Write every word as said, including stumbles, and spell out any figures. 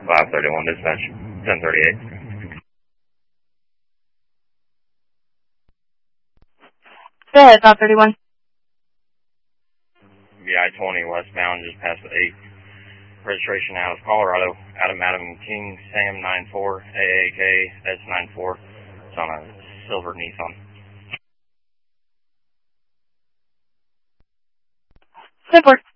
five thirty-one dispatch, ten thirty-eight. Go ahead, five thirty-one. V I twenty westbound, just past the eight. Registration out of Colorado, Adam Adam King, Sam nine four, A A K S nine four. It's on a silver Nissan. Super.